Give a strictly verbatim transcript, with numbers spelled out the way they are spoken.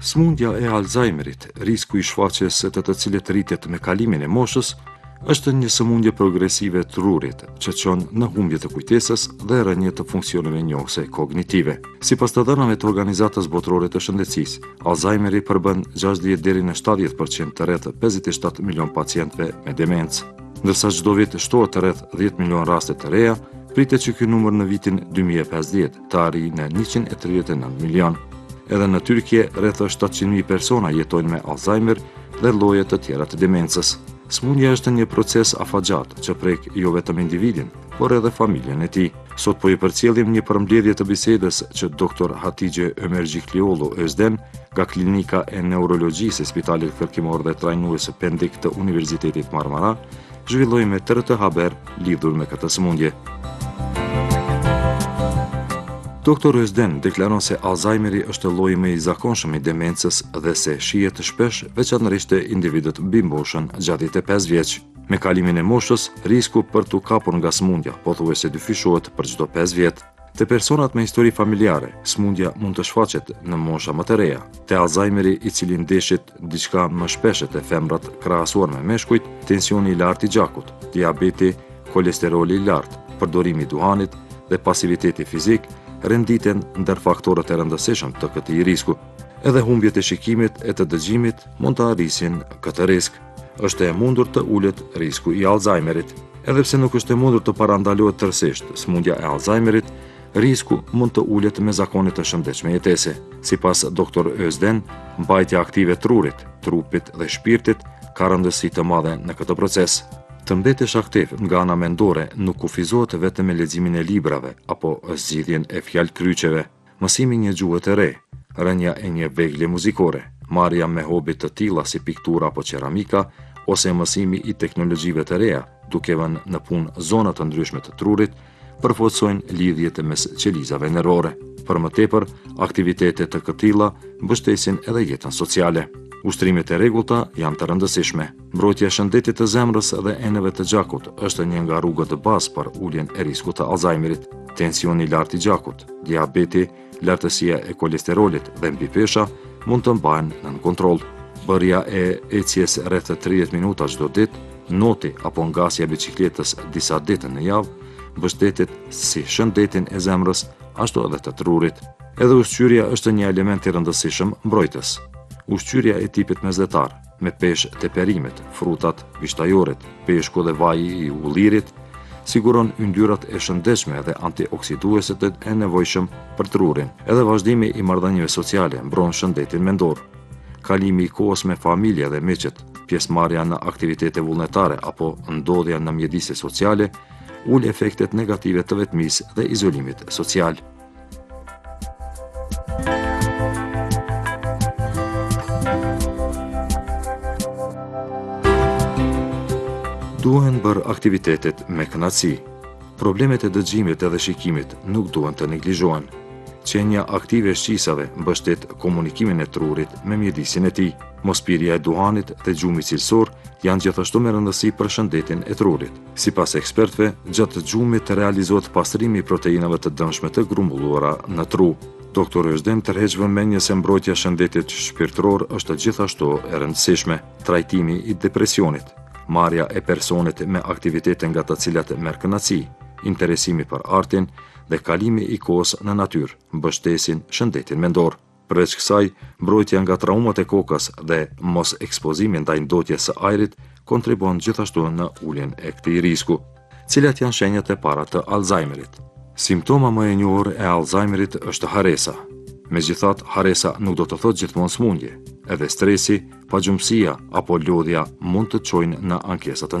Sëmundja e Alzheimerit, risku i shfaqjes së të të cilët rritet me kalimin e moshës, është një sëmundje progresive të trurit, që çon në humbje të kujtesës dhe rënje të funksioneve njohëse kognitive. Sipas të dhënave të Organizatës Botërore të Shëndetësisë, Alzheimeri përbën gjashtëdhjetë deri në shtatëdhjetë përqind të rreth pesëdhjetë e shtatë milion pacientëve me demencë. Ndërsa çdo vit shtohet rreth dhjetë milion raste të reja, pritet që ky numër në vitin dy mijë e pesëdhjetë të arrijë në njëqind e tridhjetë e nëntë milion. Edhe në Tyrkje, rreth shtatëqind mijë persona jetojnë me Alzheimer dhe lloje të tjera të demencës. Sëmundja është një proces afatgjat që prek jo vetëm individin, por edhe familjen e tij. Sot po i përcjellim një përmbledhje të bisedës që doktor Hatice Ömerciklioğlu Özden nga Klinika e Neurologjisë e Spitalit Kërkimor dhe Trajnues Pendik të Universitetit Marmara, zhvilloi me T R T Haber lidhur me këtë sëmundje. doktor Özden deklaron se Alzheimeri është lloji më i zakonshëm i demencës dhe se shihet shpesh veçanërisht te individët mbi moshën gjatë e pesë vjeç. Me kalimin e moshës, risku për t'u kapur nga sëmundja pothuajse dyfishohet për çdo pesë vjet. Te personat me histori familjare, sëmundja mund të shfaqet në mosha më të reja. Te Alzheimeri, i cili ndeshit diçka më shpesh te femrat krahasuar me meshkujt, tensioni i lartë i gjakut, diabeti, kolesteroli i lartë, përdorimi i duhanit dhe pasiviteti fizik renditen ndër faktorët e rëndësishëm të këtij risku. Edhe humbjet e shikimit e të dëgjimit mund të arrisin këtë risk. Është e mundur të ulet risku i Alzheimerit. Edhe pse nuk është e mundur të parandalohet tërësisht sëmundja e Alzheimerit, risku mund të ulet me zakone të shëndetshme jetese. Sipas doktor Özden, mbajtja aktive e trurit, trupit dhe shpirtit ka rëndësi të madhe në këtë proces. Të mbetesh aktiv nga ana mendore nuk kufizohet vetëm me leximin e librave apo zgjidhjen e fjalë kryqeve, mësimi një gjuhë të re, rënja e një vegle muzikore, marrja me hobi të tilla si piktura apo keramika, ose mësimi i teknologjive të reja, duke vënë në punë zona të ndryshme të trurit, përforcojnë lidhjet mes qelizave nervore. Për më tepër, aktivitete të këtilla mbështesin edhe jetën sociale. Ushtrimet e rregullta janë të rëndësishme. Mbrojtja e shëndetit të zemrës dhe enëve të gjakut është një nga rrugët e bazë për uljen e riskut të Alzheimerit. Tensioni i lartë i gjakut, diabeti, lartësia e kolesterolit dhe mbipesha mund të mbahen nën kontroll. Bërja e ecjes rreth tridhjetë minuta çdo ditë, noti apo ngasja e biçikletës disa ditë në javë, mbështetet si shëndetin e zemrës ashtu edhe të trurit. Edhe ushqyerja është një element i rëndësishëm mbrojtës. Ushqyerja e tipit mesdhetar, me peshë të perimet, frutat, vishtajoret, peshku dhe vaji i ullirit, siguron yndyrat e shëndetshme dhe antioksidueset e nevojshëm për trurin. Edhe vazhdimi i marrëdhënieve sociale mbron shëndetin mendor. Kalimi i kohës me familje dhe miqet, pjesëmarrja në aktivitete vullnetare apo ndodhja në mjedise sociale, ul efektet negative të vetmisë dhe izolimit social. Duhen bërë aktivitetet me kënaqësi. Problemet e dëgjimit edhe shikimit nuk duhen të neglizhohen. Qenja aktive e shqisave mbështet komunikimin e trurit me mjedisin e tij. Mospirja e duhanit dhe gjumi cilësor janë gjithashtu me rëndësi për shëndetin e trurit. Sipas ekspertëve, gjatë gjumit realizohet pastrimi i proteinave të dëmshme të grumbulluara në tru. doktor Özden tërheq vëmendje se mbrojtja e shëndetit shpirtëror është gjithashtu e rëndësishme. Trajtimi i depresionit, marrja e personit me aktivitete nga të cilat merr kënaqësi, interesimi për artin dhe kalimi i kohës në natyrë mbështesin shëndetin mendor. Përveç kësaj, mbrojtja nga traumat e kokës dhe mos ekspozimi ndaj ndotjes së ajrit kontribuon gjithashtu në uljen e këtij risku. Cilat janë shenjat e para të Alzheimerit? Simptoma më e njohur e Alzheimerit është haresa. Megjithatë, haresa nuk do të thotë gjithmonë sëmundje. Edhe stresi, pagjumësia apo lodhja mund të çojnë në ankesa të